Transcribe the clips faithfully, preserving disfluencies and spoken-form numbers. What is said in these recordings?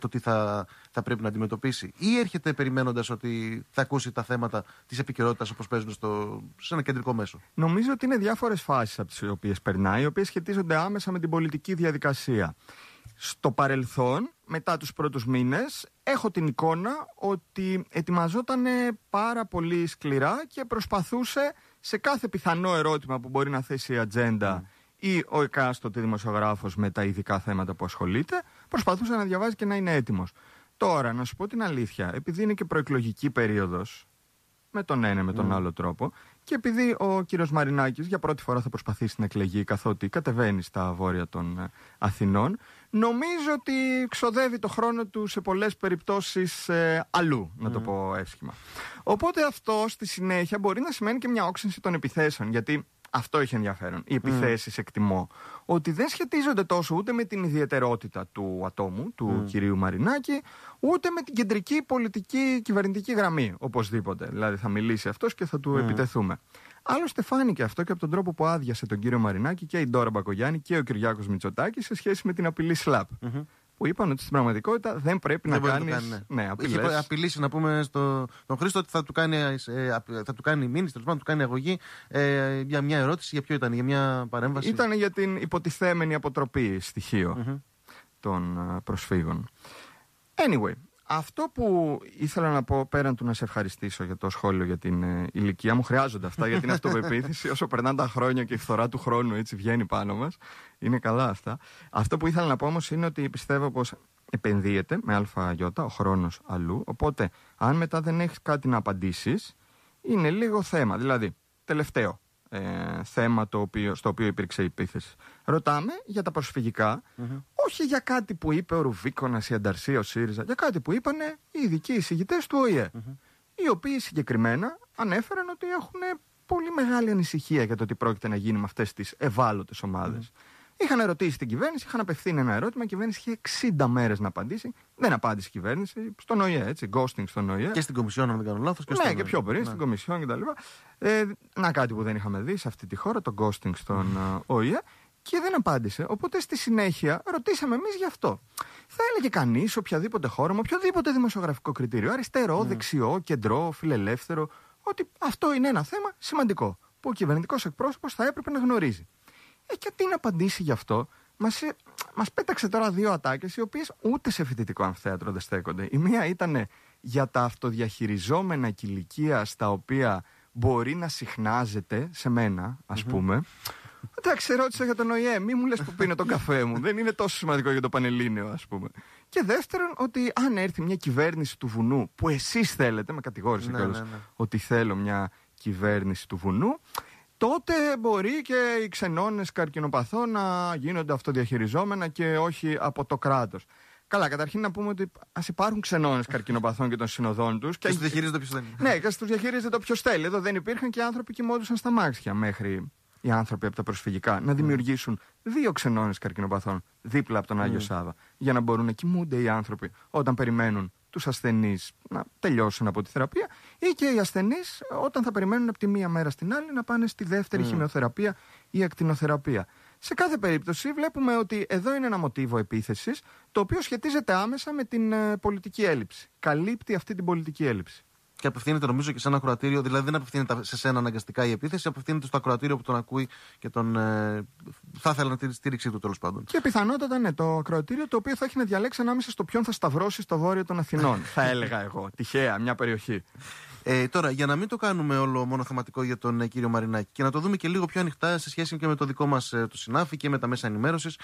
το τι θα, θα πρέπει να αντιμετωπίσει, ή έρχεται περιμένοντας ότι θα ακούσει τα θέματα της επικαιρότητας όπως παίζουν στο, σε ένα κεντρικό μέσο? Νομίζω ότι είναι διάφορες φάσεις από τις οποίες περνάει, οι οποίες σχετίζονται άμεσα με την πολιτική διαδικασία. Στο παρελθόν, μετά τους πρώτους μήνες, έχω την εικόνα ότι ετοιμαζόταν πάρα πολύ σκληρά και προσπαθούσε σε κάθε πιθανό ερώτημα που μπορεί να θέσει η ατζέντα mm. ή ο εκάστοτε δημοσιογράφος με τα ειδικά θέματα που ασχολείται, προσπαθούσε να διαβάζει και να είναι έτοιμος. Τώρα, να σου πω την αλήθεια, επειδή είναι και προεκλογική περίοδος, με τον ένα με τον mm. άλλο τρόπο, και επειδή ο κύριος Μαρινάκης για πρώτη φορά θα προσπαθήσει να εκλεγεί, καθότι κατεβαίνει στα βόρεια των Αθηνών, νομίζω ότι ξοδεύει το χρόνο του σε πολλές περιπτώσεις ε, αλλού, να το mm. πω εύσχημα. Οπότε αυτό στη συνέχεια μπορεί να σημαίνει και μια όξυνση των επιθέσεων, γιατί αυτό έχει ενδιαφέρον. Οι επιθέσεις mm. εκτιμώ ότι δεν σχετίζονται τόσο ούτε με την ιδιαιτερότητα του ατόμου, του mm. κυρίου Μαρινάκη, ούτε με την κεντρική πολιτική κυβερνητική γραμμή, οπωσδήποτε. Δηλαδή θα μιλήσει αυτός και θα του mm. επιτεθούμε. Άλλωστε φάνηκε αυτό και από τον τρόπο που άδειασε τον κύριο Μαρινάκη και η Ντόρα Μπακογιάννη και ο Κυριάκος Μητσοτάκης σε σχέση με την απειλή σλαπ. Mm-hmm. Που είπαν ότι στην πραγματικότητα δεν πρέπει δεν να κάνει. Ναι, ναι, απειλές. Είχε απειλήσει να πούμε στον Χρήστο ότι θα του κάνει, ε, θα του κάνει μήνυση, τέλος πάντων, του κάνει αγωγή ε, για μια ερώτηση. Για ποιο ήταν, για μια παρέμβαση? Ήταν για την υποτιθέμενη αποτροπή στοιχείο mm-hmm. των uh, προσφύγων. Anyway, αυτό που ήθελα να πω, πέραν του να σε ευχαριστήσω για το σχόλιο για την ε, ηλικία μου, χρειάζονται αυτά για την αυτοπεποίθηση. Όσο περνάνε τα χρόνια και η φθορά του χρόνου έτσι βγαίνει πάνω μας, είναι καλά αυτά. Αυτό που ήθελα να πω όμως είναι ότι πιστεύω πως επενδύεται με αλφαγιώτα ο χρόνος αλλού. Οπότε, αν μετά δεν έχεις κάτι να απαντήσεις, είναι λίγο θέμα. Δηλαδή, τελευταίο ε, θέμα το οποίο, στο οποίο υπήρξε η επίθεση. Ρωτάμε για τα προσφυγικά, mm-hmm. όχι για κάτι που είπε ο Ρουβίκονας, η Ανταρσία, ο ΣΥΡΙΖΑ, για κάτι που είπανε οι ειδικοί εισηγητές του Ο Η Ε, mm-hmm. οι οποίοι συγκεκριμένα ανέφεραν ότι έχουν πολύ μεγάλη ανησυχία για το τι πρόκειται να γίνει με αυτές τις ευάλωτες ομάδες. Mm-hmm. Είχαν ερωτήσει την κυβέρνηση, είχαν απευθύνει ένα ερώτημα, η κυβέρνηση είχε εξήντα μέρες να απαντήσει. Δεν απάντησε η κυβέρνηση στον Ο Η Ε, έτσι, ghosting στον Ο Η Ε. Και στην Κομισιόν, αν δεν κάνω λάθος. Ναι, στον... και πιο πριν, ναι. στην Κομισιόν κτλ. Ε, να, κάτι που δεν είχαμε δει σε αυτή τη χώρα, το ghosting στον mm. Ο Η Ε. Και δεν απάντησε. Οπότε στη συνέχεια ρωτήσαμε εμείς γι' αυτό. Θα έλεγε κανείς οποιαδήποτε χώρα, με οποιοδήποτε δημοσιογραφικό κριτήριο, αριστερό, mm. δεξιό, κεντρό, φιλελεύθερο, ότι αυτό είναι ένα θέμα σημαντικό που ο κυβερνητικός εκπρόσωπος θα έπρεπε να γνωρίζει. Ε, και τι να απαντήσει γι' αυτό? Μας, μας πέταξε τώρα δύο ατάκες, οι οποίες ούτε σε φοιτητικό αμφιθέατρο δεν στέκονται. Η μία ήταν για τα αυτοδιαχειριζόμενα κηλικεία στα οποία μπορεί να συχνάζεται σε μένα, ας mm-hmm. πούμε. Εντάξει, ρώτησα για τον Ο Η Ε, μη μου λες που πίνω τον καφέ μου. Δεν είναι τόσο σημαντικό για το Πανελλήνιο, ας πούμε. Και δεύτερον, ότι αν έρθει μια κυβέρνηση του βουνού, που εσείς θέλετε, με κατηγόρησε ναι, κιόλας ναι, ναι. ότι θέλω μια κυβέρνηση του βουνού, τότε μπορεί και οι ξενώνες καρκινοπαθών να γίνονται αυτοδιαχειριζόμενα και όχι από το κράτος. Καλά, καταρχήν να πούμε ότι ας υπάρχουν ξενώνες καρκινοπαθών και των συνοδών τους. Και, και στους διαχειρίζεται όποιος θέλει. Ναι, και στους διαχειρίζεται όποιος θέλει. Εδώ δεν υπήρχαν και άνθρωποι κοιμόντουσαν στα μάξια μέχρι οι άνθρωποι από τα προσφυγικά να δημιουργήσουν δύο ξενώνες καρκινοπαθών δίπλα από τον Άγιο mm. Σάβα, για να μπορούν να κοιμούνται οι άνθρωποι όταν περιμένουν τους ασθενείς να τελειώσουν από τη θεραπεία, ή και οι ασθενείς όταν θα περιμένουν από τη μία μέρα στην άλλη να πάνε στη δεύτερη mm. χημειοθεραπεία ή ακτινοθεραπεία. Σε κάθε περίπτωση βλέπουμε ότι εδώ είναι ένα μοτίβο επίθεσης, το οποίο σχετίζεται άμεσα με την ε, πολιτική έλλειψη. Καλύπτει αυτή την πολιτική έλλειψη. Και απευθύνεται νομίζω και σε ένα ακροατήριο, δηλαδή δεν απευθύνεται σε σένα αναγκαστικά η επίθεση, απευθύνεται στο ακροατήριο που τον ακούει και τον. Ε, θα ήθελα τη στήριξή του τέλος πάντων. Και πιθανότατα ναι, το ακροατήριο το οποίο θα έχει να διαλέξει ανάμεσα στο ποιον θα σταυρώσει στο βόρειο των Αθηνών. Θα έλεγα εγώ. Τυχαία, μια περιοχή. Ε, τώρα, για να μην το κάνουμε όλο μόνο θεματικό για τον ε, κύριο Μαρινάκη και να το δούμε και λίγο πιο ανοιχτά σε σχέση και με το δικό μας ε, το συνάφι και με τα μέσα ενημέρωσης,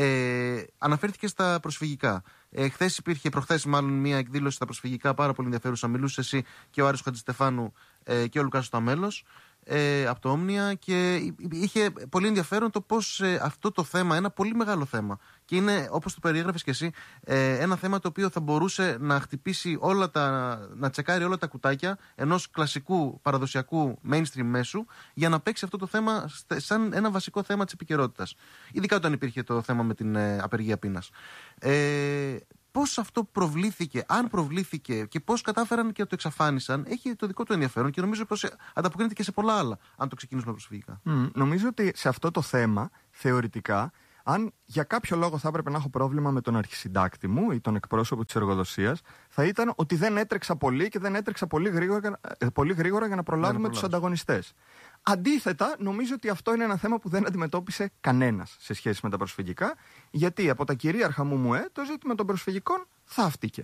ε, αναφέρθηκε στα προσφυγικά. Ε, χθες υπήρχε, προχθές μάλλον, μια εκδήλωση στα προσφυγικά πάρα πολύ ενδιαφέρουσα. Μιλούσε εσύ και ο Άρης Χατζηστεφάνου ε, και ο Λουκάς Σταμέλος ε, από το Όμνια, και είχε πολύ ενδιαφέρον το πώς ε, αυτό το θέμα, ένα πολύ μεγάλο θέμα, και είναι, όπως το περιέγραφες και εσύ, ε, ένα θέμα το οποίο θα μπορούσε να χτυπήσει όλα τα, να τσεκάρει όλα τα κουτάκια ενός κλασικού παραδοσιακού mainstream μέσου για να παίξει αυτό το θέμα σαν ένα βασικό θέμα της επικαιρότητας. Ειδικά όταν υπήρχε το θέμα με την ε, απεργία πείνας. Ε, Πώς αυτό προβλήθηκε, αν προβλήθηκε, και πώς κατάφεραν και το εξαφάνισαν, έχει το δικό του ενδιαφέρον και νομίζω πως ανταποκρίνεται και σε πολλά άλλα, αν το ξεκινήσουμε προσφυγικά. Mm, νομίζω ότι σε αυτό το θέμα, θεωρητικά, Αν για κάποιο λόγο θα έπρεπε να έχω πρόβλημα με τον αρχισυντάκτη μου ή τον εκπρόσωπο της εργοδοσίας, θα ήταν ότι δεν έτρεξα πολύ και δεν έτρεξα πολύ γρήγορα, πολύ γρήγορα για να προλάβουμε τους ανταγωνιστές. Αντίθετα, νομίζω ότι αυτό είναι ένα θέμα που δεν αντιμετώπισε κανένας σε σχέση με τα προσφυγικά, γιατί από τα κυρίαρχα ΜΜΕ το ζήτημα των προσφυγικών θαύτηκε.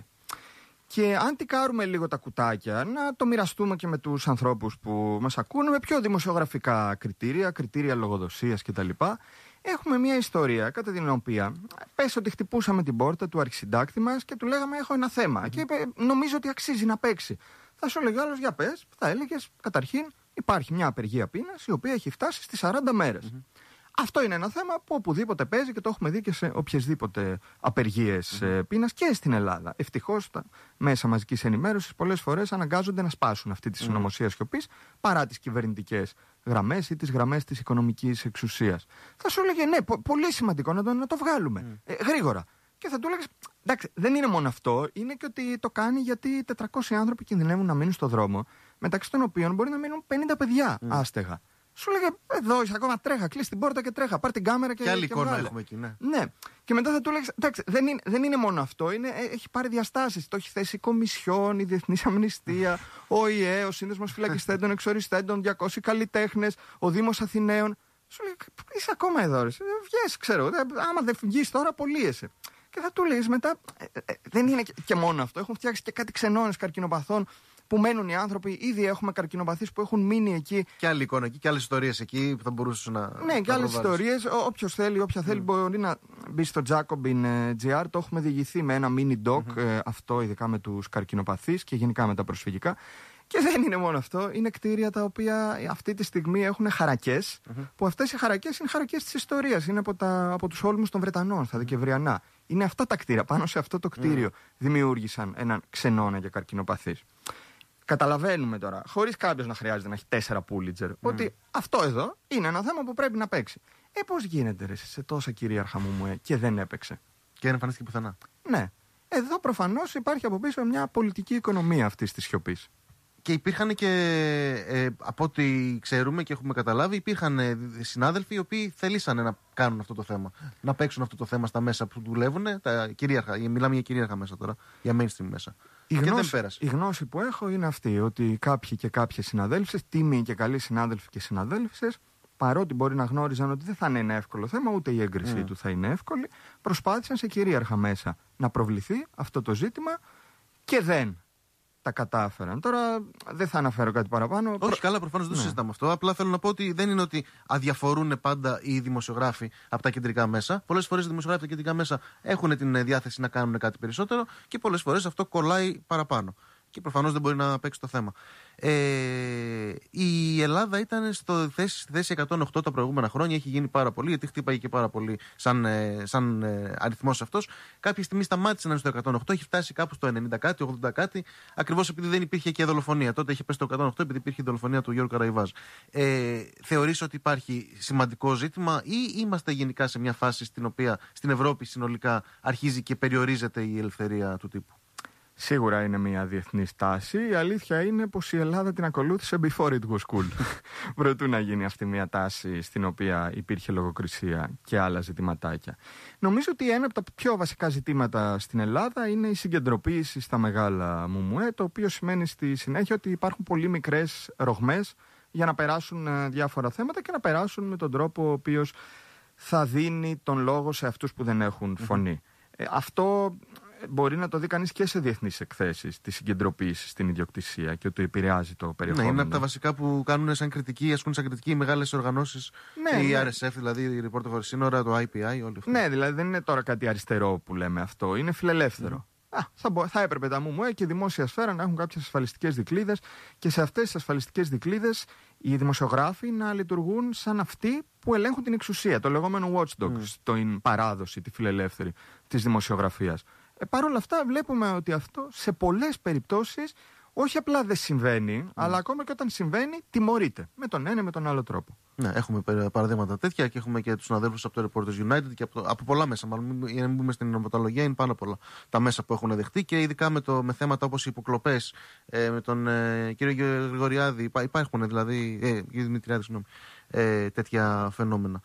Και αν τικάρουμε λίγο τα κουτάκια, να το μοιραστούμε και με τους ανθρώπους που μας ακούνε με πιο δημοσιογραφικά κριτήρια, κριτήρια λογοδοσίας κτλ. Έχουμε μια ιστορία κατά την οποία πες ότι χτυπούσαμε την πόρτα του αρχισυντάκτη μας και του λέγαμε: έχω ένα θέμα. Mm-hmm. Και είπε: νομίζω ότι αξίζει να παίξει. Θα σου έλεγε άλλος: για πες, θα έλεγες: καταρχήν υπάρχει μια απεργία πείνας η οποία έχει φτάσει στις σαράντα μέρες. Mm-hmm. Αυτό είναι ένα θέμα που οπουδήποτε παίζει και το έχουμε δει και σε οποιασδήποτε απεργίες mm-hmm. πείνας και στην Ελλάδα. Ευτυχώς τα μέσα μαζικής ενημέρωσης πολλές φορές αναγκάζονται να σπάσουν αυτή τη συνωμοσία σιωπής παρά τις κυβερνητικές γραμμές ή τις γραμμές της οικονομικής εξουσίας. Θα σου έλεγε: ναι, πο- πολύ σημαντικό να το, να το βγάλουμε mm. ε, γρήγορα. Και θα του έλεγες: εντάξει, δεν είναι μόνο αυτό, είναι και ότι το κάνει γιατί τετρακόσιοι άνθρωποι κινδυνεύουν να μείνουν στο δρόμο, μεταξύ των οποίων μπορεί να μείνουν πενήντα παιδιά mm. άστεγα. Σου λέγε: εδώ είσαι ακόμα, τρέχα, κλείσει την πόρτα και τρέχα. Πάρ την κάμερα και. Και άλλη και εικόνα βγάλε. έχουμε εκεί, ναι. Ναι. Και μετά θα του λέγε: εντάξει, δεν είναι, δεν είναι μόνο αυτό. Είναι, έχει πάρει διαστάσεις. Το έχει θέσει η Κομισιόν, η Διεθνής Αμνηστία, ο ΙΕ, ο Σύνδεσμος Φυλακιστέντων, Εξοριστέντων, διακόσιοι καλλιτέχνες, ο Δήμος Αθηναίων. Σου λέει: είσαι ακόμα εδώ, ρε. Βγες, ξέρω. Άμα δεν βγεις τώρα, απολύεσαι. Και θα του λέει μετά: ε, ε, δεν είναι και, και μόνο αυτό. Έχουν φτιάξει και κάτι ξενώνες καρκινοπαθών που μένουν οι άνθρωποι. Ήδη έχουμε καρκινοπαθείς που έχουν μείνει εκεί. Και άλλη εικόνα εκεί, και άλλες ιστορίες εκεί που θα μπορούσες να. Ναι, και άλλες ιστορίες. Όποιος θέλει, όποια θέλει, mm. μπορεί να μπει στο Jacobin τζι αρ. Το έχουμε διηγηθεί με ένα mini doc, mm-hmm. ε, αυτό ειδικά με τους καρκινοπαθείς και γενικά με τα προσφυγικά. Και δεν είναι μόνο αυτό. Είναι κτίρια τα οποία αυτή τη στιγμή έχουν χαρακές. Mm-hmm. Που αυτές οι χαρακές είναι χαρακές της ιστορίας. Είναι από, τα, από τους όλμους των Βρετανών, στα Δεκεμβριανά. Είναι αυτά τα κτίρια. Πάνω σε αυτό το κτίριο mm. δημιούργησαν έναν ξενώνα για καρκινοπαθείς. Καταλαβαίνουμε τώρα, χωρίς κάποιος να χρειάζεται να έχει τέσσερα Πούλιτζερ, mm. ότι αυτό εδώ είναι ένα θέμα που πρέπει να παίξει. Ε, πώς γίνεται ρε, σε τόσα κυρίαρχα μου και δεν έπαιξε. Και δεν εμφανίστηκε πουθενά. Ναι. Εδώ προφανώς υπάρχει από πίσω μια πολιτική οικονομία αυτής της σιωπής. Και υπήρχαν και, ε, από ό,τι ξέρουμε και έχουμε καταλάβει, υπήρχαν ε, συνάδελφοι οι οποίοι θελήσανε να κάνουν αυτό το θέμα. Να παίξουν αυτό το θέμα στα μέσα που δουλεύουν, τα κυρίαρχα. Μιλάμε για κυρίαρχα μέσα τώρα, για mainstream μέσα. Η γνώση, η γνώση που έχω είναι αυτή, ότι κάποιοι και κάποιες συναδέλφισες, τίμοι και καλοί συνάδελφοι και συναδέλφισες, παρότι μπορεί να γνώριζαν ότι δεν θα είναι ένα εύκολο θέμα, ούτε η έγκρισή mm. του θα είναι εύκολη, προσπάθησαν σε κυρίαρχα μέσα να προβληθεί αυτό το ζήτημα και δεν τα κατάφεραν. Τώρα δεν θα αναφέρω κάτι παραπάνω. Όχι, Προ... καλά, προφανώς δεν ναι. συζητάμε αυτό. Απλά θέλω να πω ότι δεν είναι ότι αδιαφορούν πάντα οι δημοσιογράφοι από τα κεντρικά μέσα. Πολλές φορές οι δημοσιογράφοι από τα κεντρικά μέσα έχουν την διάθεση να κάνουν κάτι περισσότερο και πολλές φορές αυτό κολλάει παραπάνω. Και προφανώς δεν μπορεί να παίξει το θέμα. Ε, η Ελλάδα ήταν στο θέση, στη θέση εκατόν οκτώ τα προηγούμενα χρόνια. Έχει γίνει πάρα πολύ, γιατί χτύπαγε και πάρα πολύ σαν, ε, σαν ε, αριθμός αυτός. Κάποια στιγμή σταμάτησε να είναι στο εκατόν οκτώ, έχει φτάσει κάπου στο ενενήντα κάτι, ογδόντα κάτι, ακριβώς επειδή δεν υπήρχε και δολοφονία. Τότε είχε πέσει το εκατόν οκτώ επειδή υπήρχε η δολοφονία του Γιώργου Καραϊβάζ. Ε, θεωρείς ότι υπάρχει σημαντικό ζήτημα ή είμαστε γενικά σε μια φάση στην οποία στην Ευρώπη συνολικά αρχίζει και περιορίζεται η ελευθερία του τύπου? Σίγουρα είναι μια διεθνή τάση. Η αλήθεια είναι πως η Ελλάδα την ακολούθησε before it was cool. Προτού να γίνει αυτή μια τάση στην οποία υπήρχε λογοκρισία και άλλα ζητηματάκια. Νομίζω ότι ένα από τα πιο βασικά ζητήματα στην Ελλάδα είναι η συγκεντρωποίηση στα μεγάλα ΜΜΕ, το οποίο σημαίνει στη συνέχεια ότι υπάρχουν πολύ μικρές ρογμές για να περάσουν διάφορα θέματα και να περάσουν με τον τρόπο ο οποίος θα δίνει τον λόγο σε αυτούς που δεν έχουν φωνή. Mm-hmm. Ε, αυτό μπορεί να το δει κανείς και σε διεθνείς εκθέσεις, τη συγκεντρωποίηση στην ιδιοκτησία και ότι επηρεάζει το περιεχόμενο. Ναι, είναι από τα βασικά που κάνουν σαν κριτική, ασκούν σαν κριτική οι μεγάλες οργανώσεις. Ναι, η ναι. αρ ες εφ, δηλαδή η Reporter Χωρίς Σύνορα, το άι πι άι, όλοι αυτοί. Ναι, δηλαδή δεν είναι τώρα κάτι αριστερό που λέμε αυτό, είναι φιλελεύθερο. Mm. Α, θα, μπο, θα έπρεπε τα ΜΜΕ και η δημόσια σφαίρα να έχουν κάποιες ασφαλιστικές δικλείδες και σε αυτές τις ασφαλιστικές δικλείδες οι δημοσιογράφοι να λειτουργούν σαν αυτοί που ελέγχουν την εξουσία, το λεγόμενο watchdog, mm. στην παράδοση, τη φιλελεύθερη της δημοσιογραφίας. Ε, Παρ' όλα αυτά βλέπουμε ότι αυτό σε πολλές περιπτώσεις όχι απλά δεν συμβαίνει, mm. αλλά ακόμα και όταν συμβαίνει τιμωρείται με τον ένα ή με τον άλλο τρόπο. Ναι, έχουμε παραδείγματα τέτοια και έχουμε και τους συναδέλφους από το Reporters United και από, από πολλά μέσα. Μάλλον, για να μην μπούμε στην νομοτολογία, είναι πάνω πολλά τα μέσα που έχουν δεχτεί και ειδικά με, το, με θέματα όπως οι υποκλοπές ε, με τον ε, κύριο Γρηγοριάδη. Υπά, υπάρχουν δηλαδή. Ε, κύριο Δημητριάδη, συγγνώμη. Ε, τέτοια φαινόμενα.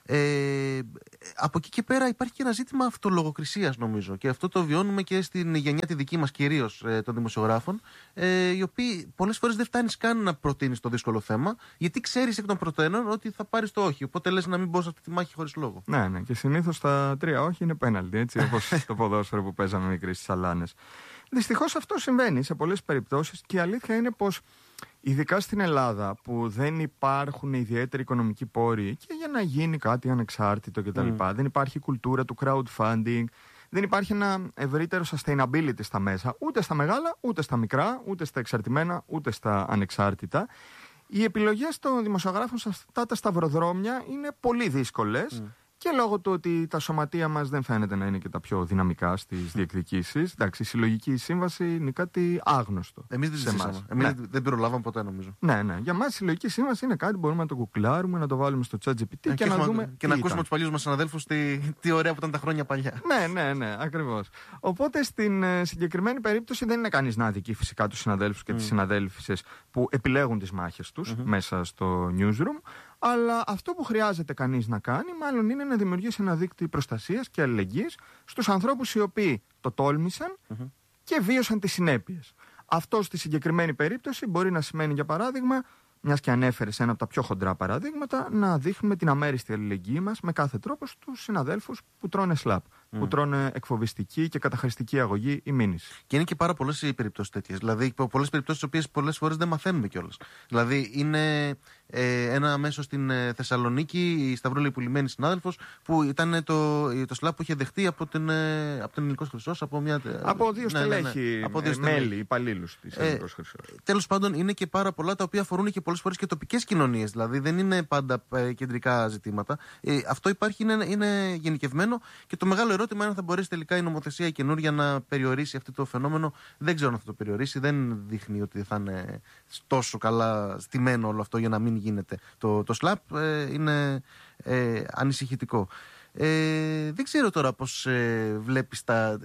Ε, από εκεί και πέρα υπάρχει και ένα ζήτημα αυτολογοκρισίας, νομίζω. Και αυτό το βιώνουμε και στην γενιά τη δική μας, κυρίως ε, των δημοσιογράφων, ε, οι οποίοι πολλές φορές δεν φτάνεις καν να προτείνεις το δύσκολο θέμα, γιατί ξέρεις εκ των προτένων ότι θα πάρεις το όχι. Οπότε λες να μην μπω σε αυτή τη μάχη χωρίς λόγο. Ναι, ναι. Και συνήθως τα τρία όχι είναι πέναλτι, έτσι, όπως στο ποδόσφαιρο που παίζαμε μικροί στις Σαλάνες. Δυστυχώς αυτό συμβαίνει σε πολλές περιπτώσεις και η αλήθεια είναι πως, ειδικά στην Ελλάδα, που δεν υπάρχουν ιδιαίτεροι οικονομικοί πόροι και για να γίνει κάτι ανεξάρτητο κτλ. Mm. Δεν υπάρχει κουλτούρα του crowdfunding, δεν υπάρχει ένα ευρύτερο sustainability στα μέσα, ούτε στα μεγάλα, ούτε στα μικρά, ούτε στα εξαρτημένα, ούτε στα ανεξάρτητα. Οι επιλογές των δημοσιογράφων σε αυτά τα σταυροδρόμια είναι πολύ δύσκολες. Mm. Και λόγω του ότι τα σωματεία μας δεν φαίνεται να είναι και τα πιο δυναμικά στις διεκδικήσεις. Εντάξει, η συλλογική σύμβαση είναι κάτι άγνωστο. Εμείς δεν ζήσαμε. Εμείς ναι. δεν προλάβαμε ποτέ, νομίζω. Ναι, ναι. Για μας η συλλογική σύμβαση είναι κάτι που μπορούμε να το κουκλάρουμε, να το βάλουμε στο ChatGPT ε, και, και να δούμε. Και να ακούσουμε τους παλιούς μας συναδέλφους τι, τι ωραία που ήταν τα χρόνια παλιά. Ναι, ναι, ναι, ακριβώς. Οπότε στην ε, συγκεκριμένη περίπτωση δεν είναι κανείς να αδικεί φυσικά τους συναδέλφους και mm. τις συναδέλφισες που επιλέγουν τις μάχες τους mm-hmm. μέσα στο newsroom. Αλλά αυτό που χρειάζεται κανείς να κάνει, μάλλον είναι να δημιουργήσει ένα δίκτυο προστασίας και αλληλεγγύης στους ανθρώπους οι οποίοι το τόλμησαν mm-hmm. και βίωσαν τις συνέπειες. Αυτό στη συγκεκριμένη περίπτωση μπορεί να σημαίνει, για παράδειγμα, μιας και ανέφερες ένα από τα πιο χοντρά παραδείγματα, να δείχνουμε την αμέριστη αλληλεγγύη μας με κάθε τρόπο στους συναδέλφους που τρώνε σλαπ, mm. που τρώνε εκφοβιστική και καταχρηστική αγωγή ή μήνυση. Και είναι και πάρα πολλές οι περιπτώσεις τέτοιες. Δηλαδή, πολλές περιπτώσεις τις οποίες πολλές φορές δεν μαθαίνουμε κιόλας. Δηλαδή, είναι ε, ένα μέσο στην ε, Θεσσαλονίκη, η Σταυρούλα Υπουλημένη συνάδελφος, που ήταν το, το σλαπ που είχε δεχτεί από, την, ε, από τον Ελληνικός Χρυσός. Από, μια, από δύο στελέχη, ναι, ναι, ναι. Από δύο ε, μέλη, υπαλλήλους της Ελληνικός Χρυσός. Ε, τέλος πάντων, είναι και πάρα πολλά τα οποία αφορούν και πολλές φορές και τοπικές κοινωνίες. Δηλαδή, δεν είναι πάντα ε, κεντρικά ζητήματα. Ε, αυτό υπάρχει, είναι, είναι γενικευμένο και το μεγάλο ερώτημα είναι αν θα μπορέσει τελικά η νομοθεσία η καινούρια να περιορίσει αυτό το φαινόμενο. Δεν ξέρω αν θα το περιορίσει. Δεν δείχνει ότι θα είναι τόσο καλά στημένο όλο αυτό για να μην γίνεται. Το, το σλαπ ε, είναι ε, ανησυχητικό. Ε, δεν ξέρω τώρα πώς ε, βλέπεις τα...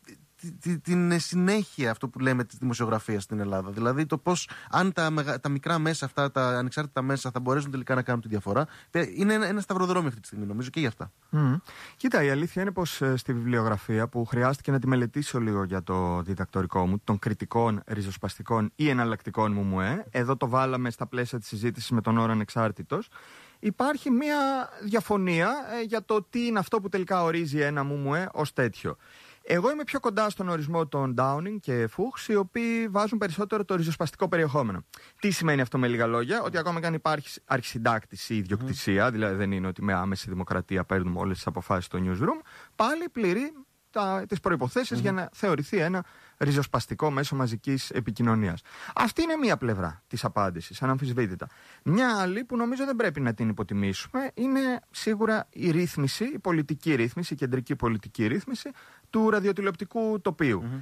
την συνέχεια αυτό που λέμε της δημοσιογραφίας στην Ελλάδα. Δηλαδή το πώς, αν τα, τα μικρά μέσα αυτά, τα ανεξάρτητα μέσα θα μπορέσουν τελικά να κάνουν τη διαφορά. Είναι ένα, ένα σταυροδρόμιο αυτή τη στιγμή, νομίζω, και γι' αυτά. Mm. Κοίτα, η αλήθεια είναι πως ε, στη βιβλιογραφία, που χρειάστηκε να τη μελετήσω λίγο για το διδακτορικό μου, των κριτικών, ριζοσπαστικών ή εναλλακτικών μου μουέ, εδώ το βάλαμε στα πλαίσια της συζήτησης με τον όρο ανεξάρτητος, υπάρχει μια διαφωνία ε, για το τι είναι αυτό που τελικά ορίζει ένα μουέ ως τέτοιο. Εγώ είμαι πιο κοντά στον ορισμό των Downing και Fuchs, οι οποίοι βάζουν περισσότερο το ριζοσπαστικό περιεχόμενο. Τι σημαίνει αυτό με λίγα λόγια? Ότι ακόμα και αν υπάρχει αρχισυντάκτηση ή ιδιοκτησία, mm. δηλαδή δεν είναι ότι με άμεση δημοκρατία παίρνουμε όλες τις αποφάσεις στο newsroom, πάλι πληρεί τις προϋποθέσεις mm. για να θεωρηθεί ένα ριζοσπαστικό μέσο μαζικής επικοινωνίας. Αυτή είναι μία πλευρά της απάντησης, αναμφισβήτητα. Μια άλλη που νομίζω δεν πρέπει να την υποτιμήσουμε είναι σίγουρα η ρύθμιση, η πολιτική ρύθμιση, η κεντρική πολιτική ρύθμιση του ραδιοτηλεοπτικού τοπίου. Mm-hmm.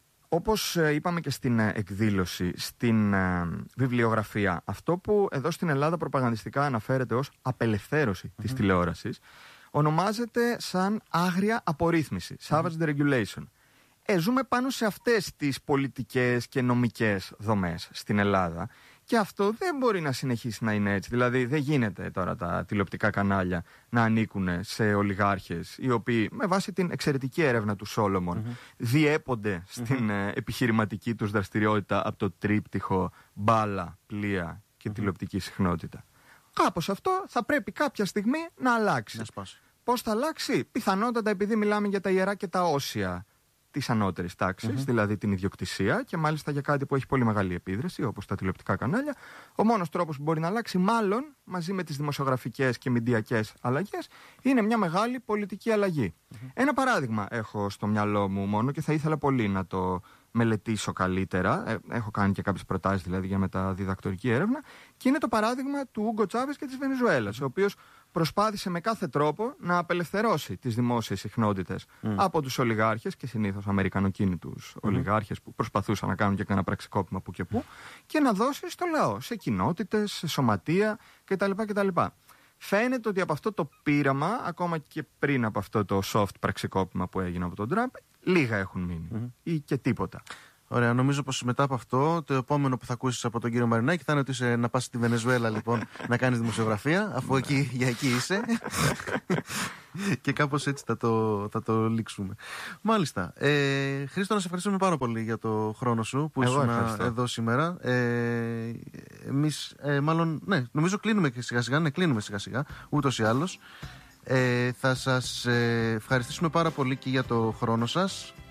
Όπως ε, είπαμε και στην ε, εκδήλωση, στην ε, βιβλιογραφία, αυτό που εδώ στην Ελλάδα προπαγανδιστικά αναφέρεται ως απελευθέρωση mm-hmm. της τηλεόρασης, ονομάζεται σαν άγρια απορρίθμιση, savage deregulation. Ε, ζούμε πάνω σε αυτές τις πολιτικές και νομικές δομές στην Ελλάδα και αυτό δεν μπορεί να συνεχίσει να είναι έτσι. Δηλαδή δεν γίνεται τώρα τα τηλεοπτικά κανάλια να ανήκουν σε ολιγάρχες οι οποίοι με βάση την εξαιρετική έρευνα του Σόλομον mm-hmm. διέπονται στην mm-hmm. επιχειρηματική τους δραστηριότητα από το τρίπτυχο μπάλα, πλοία και mm-hmm. τηλεοπτική συχνότητα. Κάπως αυτό θα πρέπει κάποια στιγμή να αλλάξει. Να σπάσει. Πώς θα αλλάξει? Πιθανότατα επειδή μιλάμε για τα ιερά και τα όσια της ανώτερης τάξης, mm-hmm. δηλαδή την ιδιοκτησία, και μάλιστα για κάτι που έχει πολύ μεγάλη επίδραση, όπως τα τηλεοπτικά κανάλια. Ο μόνος τρόπος που μπορεί να αλλάξει, μάλλον μαζί με τις δημοσιογραφικές και μηντιακές αλλαγές, είναι μια μεγάλη πολιτική αλλαγή. Mm-hmm. Ένα παράδειγμα έχω στο μυαλό μου μόνο και θα ήθελα πολύ να το μελετήσω καλύτερα. Ε, έχω κάνει και κάποιες προτάσεις δηλαδή για μεταδιδακτορική έρευνα, και είναι το παράδειγμα του Ούγκο Τσάβες και της Βενεζουέλας, ο οποίος προσπάθησε με κάθε τρόπο να απελευθερώσει τις δημόσιες συχνότητες mm. από τους ολιγάρχες, και συνήθως αμερικανοκίνητους mm. ολιγάρχες που προσπαθούσαν να κάνουν και κανένα πραξικόπημα που και που, και να δώσει στο λαό, σε κοινότητες, σε σωματεία κτλ. κτλ. Φαίνεται ότι από αυτό το πείραμα, ακόμα και πριν από αυτό το soft πραξικόπημα που έγινε από τον Τραμπ, λίγα έχουν μείνει mm. ή και τίποτα. Ωραία, νομίζω πως μετά από αυτό το επόμενο που θα ακούσεις από τον κύριο Μαρινάκη θα είναι ότι είσαι να πας στη Βενεζουέλα λοιπόν να κάνεις δημοσιογραφία, αφού εκεί, για εκεί είσαι. Και κάπως έτσι θα το, θα το λήξουμε. Μάλιστα. Ε, Χρήστο, να σε ευχαριστούμε πάρα πολύ για το χρόνο σου που ήσουν εδώ σήμερα. Ε, εμείς, ε, μάλλον, ναι, νομίζω κλείνουμε και σιγά σιγά. Ναι, κλείνουμε σιγά σιγά, ούτως ή άλλως. Ε, θα σας ε, ευχαριστήσουμε πάρα πολύ και για το χρόνο σας.